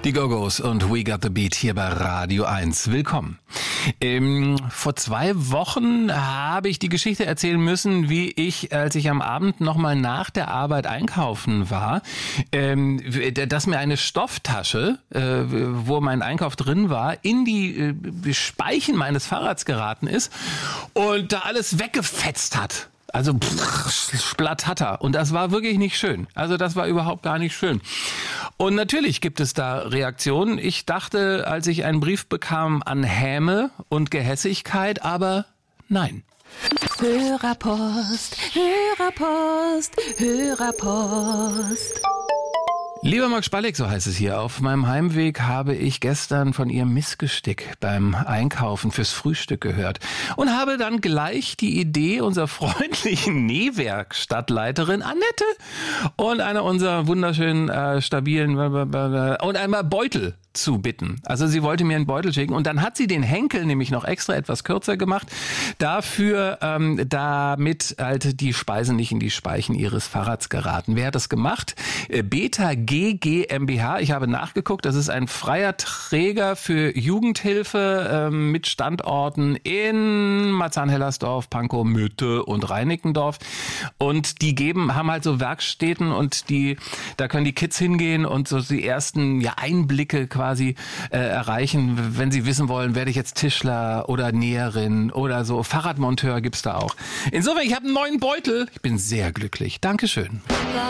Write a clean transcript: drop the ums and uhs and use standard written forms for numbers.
Die Go-Go's und We Got the Beat hier bei Radio 1. Willkommen. Vor 2 Wochen habe ich die Geschichte erzählen müssen, wie ich, als ich am Abend nochmal nach der Arbeit einkaufen war, dass mir eine Stofftasche, wo mein Einkauf drin war, in die Speichen meines Fahrrads geraten ist und da alles weggefetzt hat. Also Splattata. Und das war wirklich nicht schön. Also das war überhaupt gar nicht schön. Und natürlich gibt es da Reaktionen. Ich dachte, als ich einen Brief bekam, an Häme und Gehässigkeit, aber nein. Hörerpost, Hörerpost, Hörerpost. Lieber Max Spalleck, so heißt es hier, auf meinem Heimweg habe ich gestern von Ihrem Missgestick beim Einkaufen fürs Frühstück gehört und habe dann gleich die Idee unserer freundlichen Nähwerkstattleiterin Annette und einer unserer wunderschönen, stabilen und einmal Beutel zu bitten. Also sie wollte mir einen Beutel schicken und dann hat sie den Henkel nämlich noch extra etwas kürzer gemacht, dafür, damit halt die Speisen nicht in die Speichen ihres Fahrrads geraten. Wer hat das gemacht? Beta G GmbH. Ich habe nachgeguckt, das ist ein freier Träger für Jugendhilfe mit Standorten in Marzahn-Hellersdorf, Pankow, Mitte und Reinickendorf. Und die haben halt so Werkstätten und da können die Kids hingehen und so die ersten Einblicke quasi erreichen, wenn sie wissen wollen, werde ich jetzt Tischler oder Näherin oder so. Fahrradmonteur gibt's da auch. Insofern, ich habe einen neuen Beutel. Ich bin sehr glücklich. Dankeschön.